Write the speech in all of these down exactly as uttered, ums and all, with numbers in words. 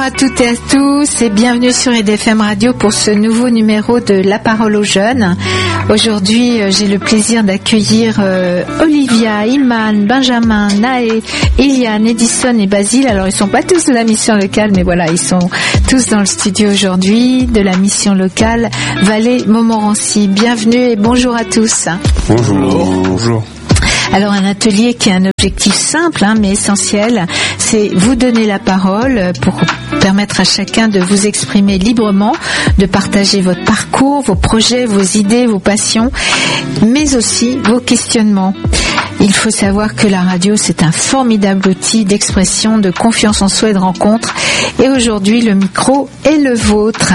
à toutes et à tous et bienvenue sur E D F M Radio pour ce nouveau numéro de La Parole aux Jeunes. Aujourd'hui, j'ai le plaisir d'accueillir euh, Olivia, Iman, Benjamin, Naé, Eliane, Edison et Basile. Alors, ils sont pas tous de la mission locale, mais voilà, ils sont tous dans le studio aujourd'hui de la mission locale Vallée Montmorency. Bienvenue et bonjour à tous. Bonjour. Bonjour. Alors un atelier qui a un objectif simple hein, mais essentiel, c'est vous donner la parole pour permettre à chacun de vous exprimer librement, de partager votre parcours, vos projets, vos idées, vos passions, mais aussi vos questionnements. Il faut savoir que la radio, c'est un formidable outil d'expression, de confiance en soi et de rencontre. Et aujourd'hui, le micro est le vôtre.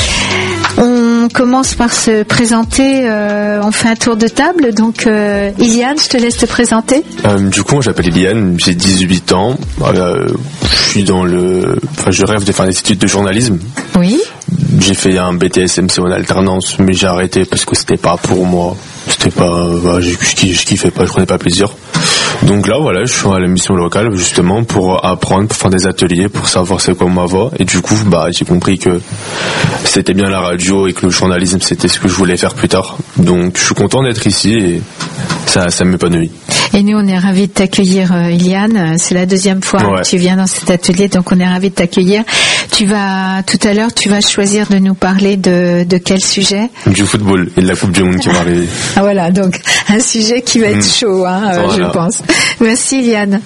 On commence par se présenter, euh, on fait un tour de table. Donc, euh, Iliane, je te laisse te présenter. Euh, du coup, moi, j'appelle Iliane, j'ai dix-huit ans. Euh, je suis dans le... Enfin, je rêve de faire des études de journalisme. Oui. J'ai fait un B T S M C en alternance, mais j'ai arrêté parce que c'était pas pour moi. C'était pas... Bah, je, je, je kiffais pas, je prenais pas plaisir. Donc là, voilà, je suis à la mission locale justement pour apprendre, pour faire des ateliers, pour savoir c'est quoi ma voie. Et du coup, bah, j'ai compris que c'était bien la radio et que le journalisme, c'était ce que je voulais faire plus tard. Donc, je suis content d'être ici et ça, ça m'épanouit. Et nous, on est ravis de t'accueillir, euh, Iliane. C'est la deuxième fois ouais. que tu viens dans cet atelier, donc on est ravis de t'accueillir. Tu vas, tout à l'heure, tu vas choisir de nous parler de, de quel sujet ? Du football et de la Coupe du Monde qui va arriver. Ah voilà, donc un sujet qui va être mmh. chaud, hein, euh, voilà. je pense. Merci, Iliane.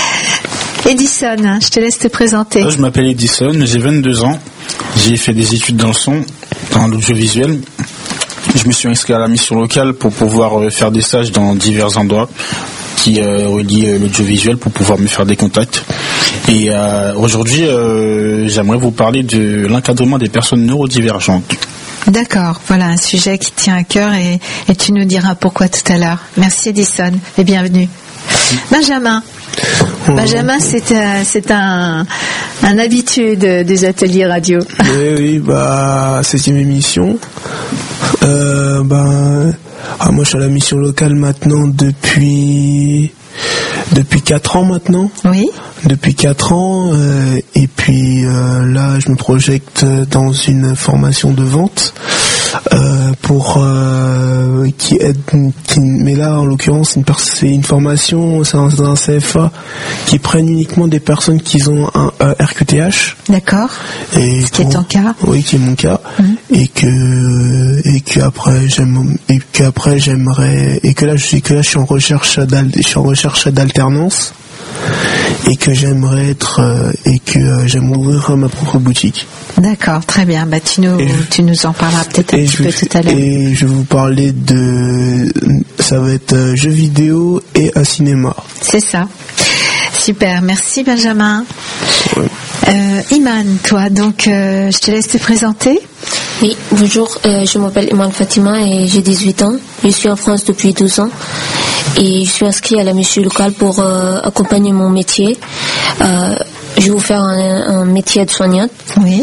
Edison, je te laisse te présenter. Je m'appelle Edison, j'ai vingt-deux ans. J'ai fait des études dans le son, dans l'audiovisuel. Je me suis inscrit à la mission locale pour pouvoir faire des stages dans divers endroits qui euh, relient euh, l'audiovisuel pour pouvoir me faire des contacts. Et euh, aujourd'hui, euh, j'aimerais vous parler de l'encadrement des personnes neurodivergentes. D'accord, voilà un sujet qui tient à cœur et, et tu nous diras pourquoi tout à l'heure. Merci Edison et bienvenue. Benjamin. Benjamin, c'est, euh, c'est un, un habitué de, des ateliers radio. Oui, oui, bah, septième émission. Euh, bah, ah, moi, je suis à la mission locale maintenant depuis, depuis quatre ans maintenant. Oui. Depuis quatre ans, euh, et puis euh, là, je me projette dans une formation de vente euh, pour euh, qui aide, qui, mais là, en l'occurrence, c'est une, c'est une formation, c'est un, c'est un C F A qui prennent uniquement des personnes qui ont un euh, R Q T H. D'accord. Et ce qui est ton cas. Oui, qui est mon cas, mmh. et que et que après j'aime et que après j'aimerais et que là je suis que là je suis en recherche d'al, je suis en recherche d'alternance. Et que j'aimerais être euh, et que euh, j'aimerais ouvrir ma propre boutique. D'accord, très bien. Bah tu nous je, tu nous en parleras peut-être un petit peu tout à l'heure. Et je vais vous parler de ça va être euh, jeux vidéo et un cinéma. C'est ça. Super, merci Benjamin. Ouais. Euh, Iman, toi, donc euh, je te laisse te présenter. Oui, bonjour, euh, je m'appelle Iman Fatima et j'ai dix-huit ans. Je suis en France depuis douze ans et je suis inscrite à la mission locale pour euh, accompagner mon métier. Euh, je vais vous faire un, un métier de soignante. Oui.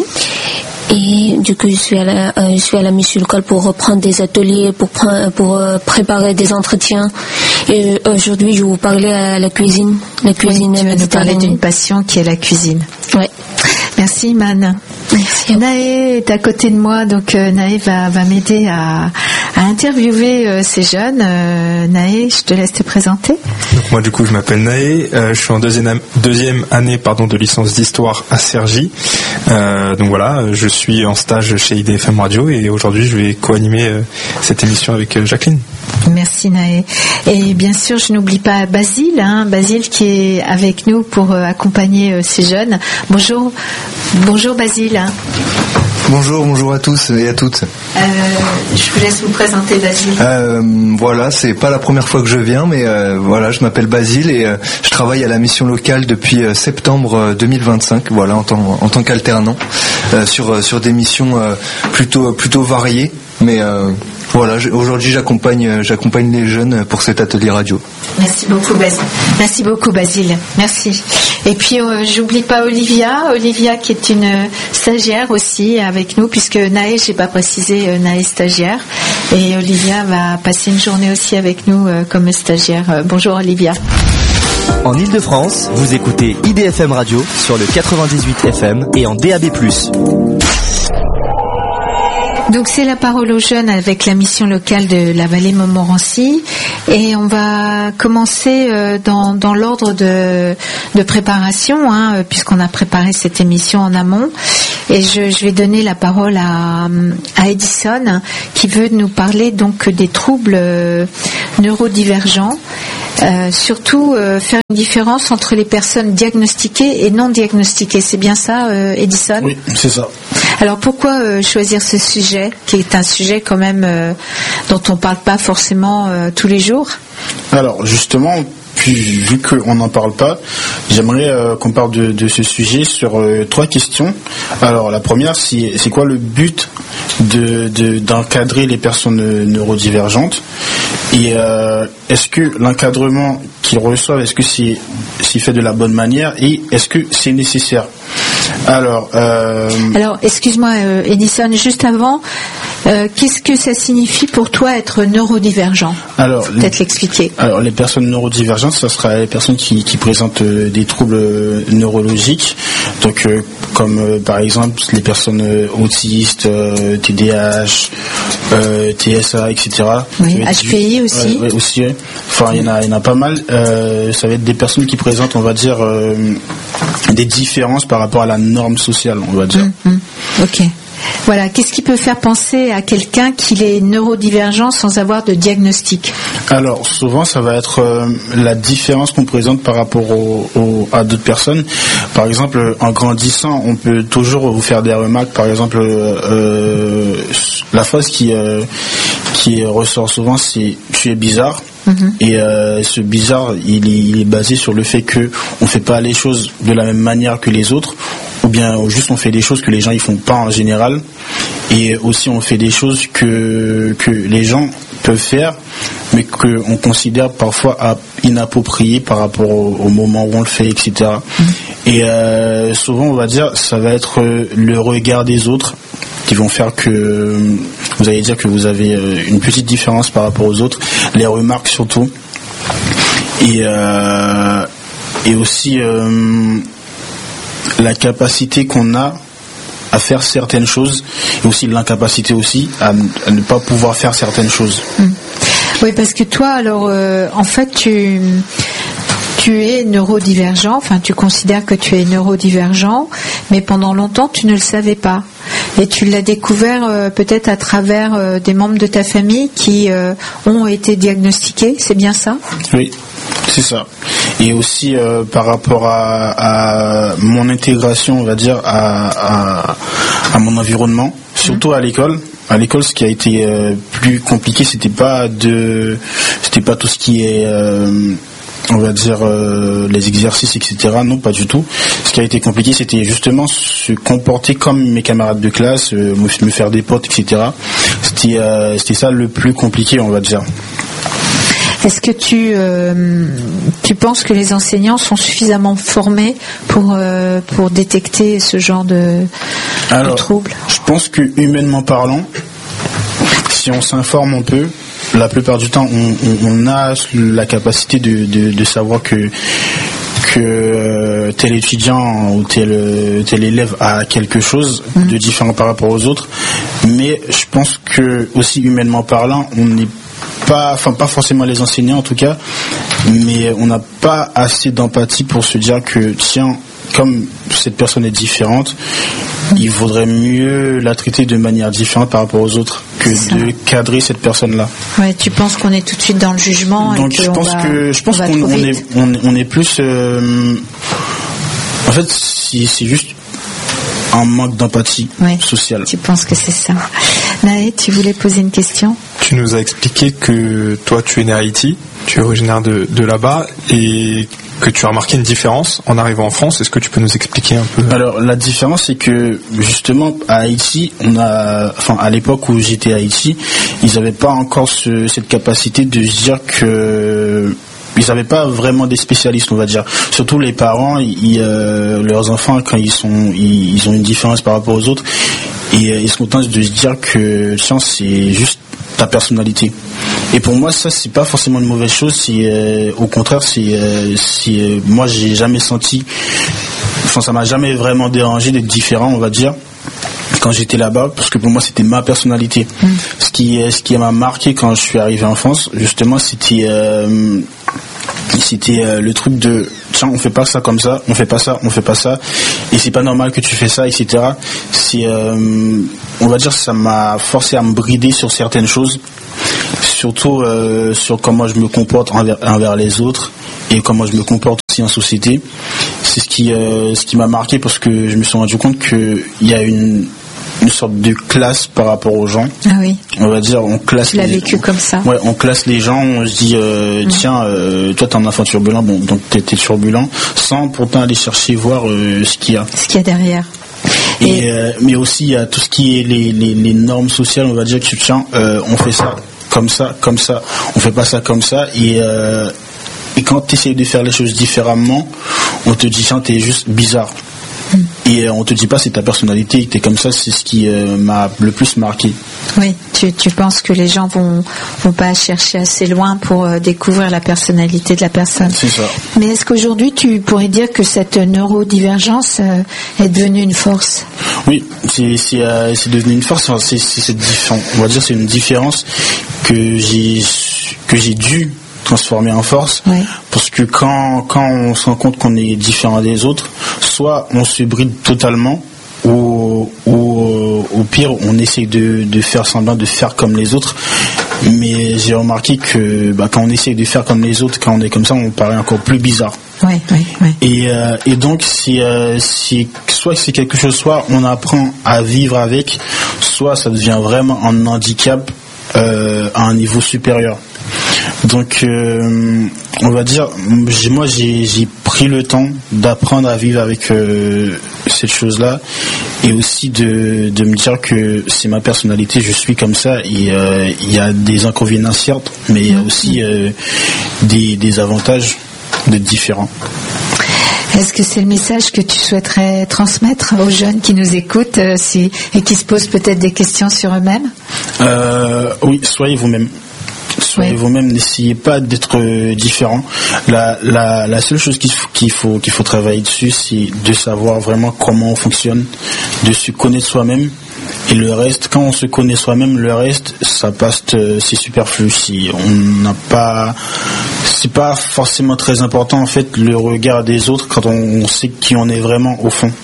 Et du coup, je suis à la, euh, je suis à la mission locale pour reprendre des ateliers, pour, pre- pour euh, préparer des entretiens. Et aujourd'hui, je vais vous parler à la cuisine. La cuisine oui, tu vas nous parler d'une passion qui est la cuisine. Oui. Merci, Iman. Merci. Naé est à côté de moi, donc euh, Naé va, va m'aider à, à interviewer euh, ces jeunes. Euh, Naé, je te laisse te présenter. Donc moi, du coup, je m'appelle Naé. Euh, je suis en deuxième, deuxième année pardon, de licence d'histoire à Cergy. Euh, donc voilà, je suis en stage chez I D F M Radio et aujourd'hui, je vais co-animer euh, cette émission avec euh, Jacqueline. Merci Naé. Et bien sûr, je n'oublie pas Basile, hein, Basile qui est avec nous pour euh, accompagner euh, ces jeunes. Bonjour, bonjour Basile. Bonjour, bonjour à tous et à toutes. Euh, je vous laisse vous présenter, Basile. Euh, voilà, c'est pas la première fois que je viens, mais euh, voilà, je m'appelle Basile et euh, je travaille à la mission locale depuis euh, septembre deux mille vingt-cinq. Voilà, en tant en tant qu'alternant euh, sur sur des missions euh, plutôt plutôt variées, mais euh, voilà, aujourd'hui j'accompagne j'accompagne les jeunes pour cet atelier radio. Merci beaucoup Basile. Merci beaucoup Basile. Merci. Et puis euh, j'oublie pas Olivia, Olivia qui est une stagiaire aussi avec nous puisque Naé, j'ai pas précisé, euh, Naé stagiaire et Olivia va passer une journée aussi avec nous euh, comme stagiaire. Euh, bonjour Olivia. En Ile-de-France, vous écoutez I D F M Radio sur le quatre-vingt-dix-huit F M et en D A B plus. Donc c'est la parole aux jeunes avec la mission locale de la vallée Montmorency et on va commencer euh, dans, dans l'ordre de, de préparation hein, puisqu'on a préparé cette émission en amont et je, je vais donner la parole à, à Edison qui veut nous parler donc des troubles euh, neurodivergents. Euh, surtout euh, faire une différence entre les personnes diagnostiquées et non diagnostiquées. C'est bien ça, euh, Edison ? Oui, c'est ça. Alors pourquoi euh, choisir ce sujet, qui est un sujet quand même euh, dont on ne parle pas forcément euh, tous les jours ? Alors justement, puis, vu qu'on n'en parle pas, j'aimerais euh, qu'on parle de, de ce sujet sur euh, trois questions. Alors la première, c'est, c'est quoi le but de, de, d'encadrer les personnes neurodivergentes ? Et euh, est-ce que l'encadrement qu'ils reçoivent, est-ce que c'est, c'est fait de la bonne manière et est-ce que c'est nécessaire ? Alors, euh... Alors, excuse-moi, euh, Edison, juste avant, euh, qu'est-ce que ça signifie pour toi être neurodivergent ? Alors, peut-être les... l'expliquer. Alors, les personnes neurodivergentes, ça sera les personnes qui, qui présentent euh, des troubles euh, neurologiques, donc euh, comme euh, par exemple les personnes euh, autistes, euh, T D A H, euh, T S A, et cetera. Oui, H P I aussi. Ouais, ouais, aussi, ouais. Enfin, il y en a, il y en a pas mal. Euh, ça va être des personnes qui présentent, on va dire, euh, des différences par rapport à la norme sociale, on va dire. Mmh, mmh. Ok. Voilà, qu'est-ce qui peut faire penser à quelqu'un qu'il est neurodivergent sans avoir de diagnostic ? Alors, souvent, ça va être euh, la différence qu'on présente par rapport au, au, à d'autres personnes. Par exemple, en grandissant, on peut toujours vous faire des remarques. Par exemple, euh, la phrase qui, euh, qui ressort souvent, c'est « tu es bizarre ». Mmh. Et euh, ce bizarre, il est, il est basé sur le fait que on fait pas les choses de la même manière que les autres, ou bien juste on fait des choses que les gens ils font pas en général, et aussi on fait des choses que que les gens peuvent faire, mais que on considère parfois inappropriées par rapport au, au moment où on le fait, et cetera. Mmh. Et euh, souvent on va dire ça va être le regard des autres qui vont faire que vous allez dire que vous avez une petite différence par rapport aux autres, les remarques surtout, et euh, et aussi euh, la capacité qu'on a à faire certaines choses, et aussi l'incapacité aussi à, à ne pas pouvoir faire certaines choses. Mmh. Oui, parce que toi, alors, euh, en fait, tu tu es neurodivergent, enfin, tu considères que tu es neurodivergent, mais pendant longtemps, tu ne le savais pas. Et tu l'as découvert euh, peut-être à travers euh, des membres de ta famille qui euh, ont été diagnostiqués, c'est bien ça ? Oui, c'est ça. Et aussi euh, par rapport à, à mon intégration, on va dire, à, à, à mon environnement, surtout mmh. à l'école. À l'école, ce qui a été euh, plus compliqué, c'était pas de, c'était pas tout ce qui est euh, on va dire euh, les exercices, et cetera. Non, pas du tout. Ce qui a été compliqué, c'était justement se comporter comme mes camarades de classe, euh, me faire des potes, et cetera. C'était, euh, c'était ça le plus compliqué, on va dire. Est-ce que tu euh, tu penses que les enseignants sont suffisamment formés pour euh, pour détecter ce genre de, Alors, de troubles ? Je pense que humainement parlant, si on s'informe un peu, la plupart du temps, on, on, on a la capacité de, de, de savoir que que tel étudiant ou tel, tel élève a quelque chose mmh. de différent par rapport aux autres. Mais je pense que aussi humainement parlant, on n'est pas, enfin pas forcément les enseignants en tout cas, mais on n'a pas assez d'empathie pour se dire que tiens, comme cette personne est différente, il vaudrait mieux la traiter de manière différente par rapport aux autres que de cadrer cette personne-là. Ouais, tu penses qu'on est tout de suite dans le jugement. Donc et je pense va, que je pense on qu'on on est, on, on est plus. Euh, en fait, c'est, c'est juste un manque d'empathie ouais, sociale. Tu penses que c'est ça. Naé, tu voulais poser une question ? Tu nous as expliqué que toi tu es né à Haïti, tu es originaire de, de là-bas et que tu as remarqué une différence en arrivant en France. Est-ce que tu peux nous expliquer un peu ? Alors la différence c'est que justement à Haïti, on a, enfin à l'époque où j'étais à Haïti, ils n'avaient pas encore ce, cette capacité de se dire que ils n'avaient pas vraiment des spécialistes, on va dire. Surtout les parents, ils, euh, leurs enfants quand ils sont, ils, ils ont une différence par rapport aux autres, et euh, ils sont contents de se dire que tiens, c'est juste ta personnalité. Et pour moi, ça, c'est pas forcément une mauvaise chose. C'est euh, au contraire, c'est, euh, c'est euh, moi, j'ai jamais senti, enfin, ça m'a jamais vraiment dérangé d'être différent, on va dire, quand j'étais là-bas, parce que pour moi, c'était ma personnalité. Mmh. Ce qui, ce qui m'a marqué quand je suis arrivé en France, justement, c'était euh, c'était euh, le truc de tiens, on fait pas ça comme ça, on fait pas ça, on fait pas ça, et c'est pas normal que tu fais ça, et cetera. C'est, euh, on va dire, ça m'a forcé à me brider sur certaines choses, surtout euh, sur comment je me comporte envers, envers les autres et comment je me comporte aussi en société. C'est ce qui, euh, ce qui m'a marqué, parce que je me suis rendu compte qu'il y a une une sorte de classe par rapport aux gens. Ah oui. On va dire, on classe. Tu l'as les... vécu comme ça. Ouais, on classe les gens, on se dit, euh, mmh. tiens, euh, toi t'es un enfant turbulent, bon, donc t'es, t'es turbulent, sans pourtant aller chercher voir euh, ce qu'il y a. Ce qu'il y a derrière. Et, Et... Euh, mais aussi, il y a tout ce qui est les, les, les normes sociales, on va dire que tiens, euh, on fait ça comme ça, comme ça, on fait pas ça comme ça, et euh, et quand tu essayes de faire les choses différemment, on te dit tiens, t'es juste bizarre. Et euh, on te dit pas c'est ta personnalité, t'es comme ça, c'est ce qui euh, m'a le plus marqué. Oui, tu, tu penses que les gens vont vont pas chercher assez loin pour euh, découvrir la personnalité de la personne. C'est ça. Mais est-ce qu'aujourd'hui tu pourrais dire que cette neurodivergence euh, est devenue une force? Oui, c'est c'est, euh, c'est devenu une force. Enfin, c'est, c'est, c'est différent. On va dire c'est une différence que j'ai que j'ai dû transformer en force, oui. Parce que quand quand on se rend compte qu'on est différent des autres, soit on se bride totalement, ou ou au pire on essaie de de faire semblant de faire comme les autres. Mais j'ai remarqué que bah, quand on essaie de faire comme les autres, quand on est comme ça, on paraît encore plus bizarre. Oui, oui, oui. Et euh, et donc c'est euh, c'est soit c'est quelque chose, soit on apprend à vivre avec, soit ça devient vraiment un handicap euh, à un niveau supérieur. Donc, euh, on va dire, moi j'ai, j'ai pris le temps d'apprendre à vivre avec euh, cette chose-là, et aussi de, de me dire que c'est ma personnalité, je suis comme ça, et euh, il y a des inconvénients certes, mais il y a aussi euh, des, des avantages d'être différent. Est-ce que c'est le message que tu souhaiterais transmettre aux jeunes qui nous écoutent euh, si, et qui se posent peut-être des questions sur eux-mêmes? euh, Oui, soyez vous-même. Soyez oui. vous-même, n'essayez pas d'être euh, différent. La, la, la seule chose qu'il faut, qu'il faut, qu'il faut travailler dessus, c'est de savoir vraiment comment on fonctionne, de se connaître soi-même. Et le reste, quand on se connaît soi-même, le reste, ça passe, euh, c'est superflu. Si on n'a pas, c'est pas forcément très important en fait le regard des autres quand on sait qui on est vraiment au fond.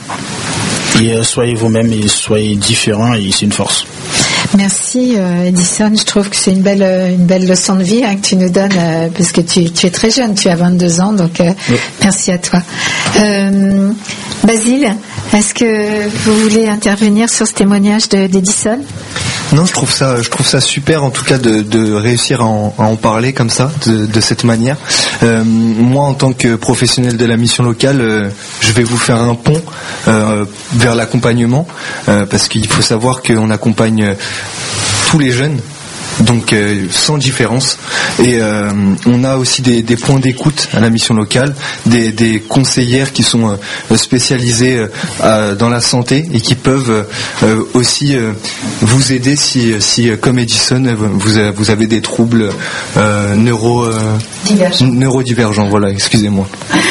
Et euh, soyez vous-même et soyez différents, et c'est une force. Merci euh, Edison, je trouve que c'est une belle une belle leçon de vie hein, que tu nous donnes euh, parce que tu, tu es très jeune, tu as vingt-deux ans, donc euh, oui. Merci à toi. Euh, Basile, est-ce que vous voulez intervenir sur ce témoignage de, d'Edison? Non, je trouve ça, je trouve ça super en tout cas de, de réussir à en, à en parler comme ça, de, de cette manière. Euh, moi, en tant que professionnel de la mission locale, euh, je vais vous faire un pont euh, vers l'accompagnement, euh, parce qu'il faut savoir qu'on accompagne euh, tous les jeunes, donc euh, sans différence, et euh, on a aussi des, des points d'écoute à la mission locale, des, des conseillères qui sont euh, spécialisées euh, dans la santé et qui peuvent euh, aussi euh, vous aider si, si comme Edison vous, vous avez des troubles euh, neuro, euh, Divergent. neurodivergents. Voilà, excusez-moi.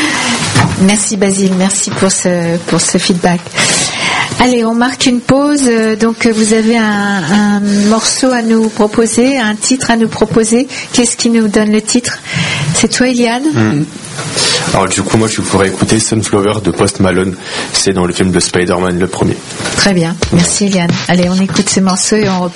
Merci Basile, merci pour ce pour ce feedback. Allez, on marque une pause. Donc, vous avez un, un morceau à nous proposer, un titre à nous proposer. Qu'est-ce qui nous donne le titre? C'est toi, Eliane? mmh. Alors, du coup, moi, je pourrais écouter Sunflower de Post Malone. C'est dans le film de Spider-Man, le premier. Très bien. Merci, Eliane. Allez, on écoute ce morceau et on reprend.